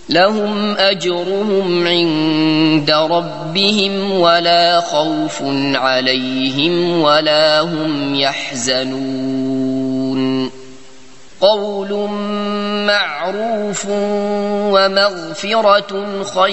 لهم أجرهم عند ربهم ولا خوف عليهم ولا هم يحزنون قول معروف ومغفرة خير